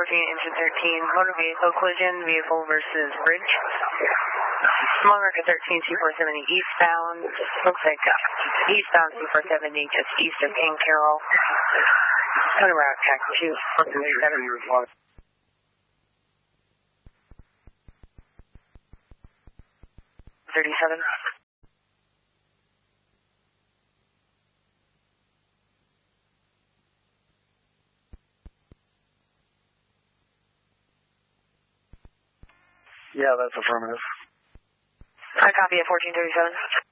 engine 13, motor vehicle collision, vehicle versus bridge. Small America 13, C470 eastbound. Looks like eastbound C470 just east of King Carroll. Turn around, tack 2. 37. Yeah, that's affirmative. I copy at 1437.